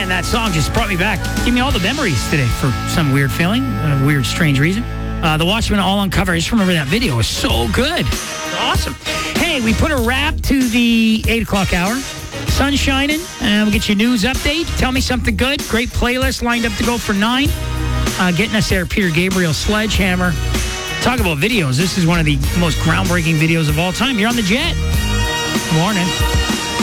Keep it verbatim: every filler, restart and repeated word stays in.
man, that song just brought me back. Gave me all the memories today for some weird feeling, a weird, strange reason. Uh, the Watchmen All Uncovered. I just remember that video. It was so good. Awesome. Hey, we put a wrap to the eight o'clock hour. Sun shining, and we'll get you a news update. Tell me something good. Great playlist lined up to go for nine. Uh, getting us there, Peter Gabriel, Sledgehammer. Talk about videos. This is one of the most groundbreaking videos of all time. You're on the Jet. Good morning.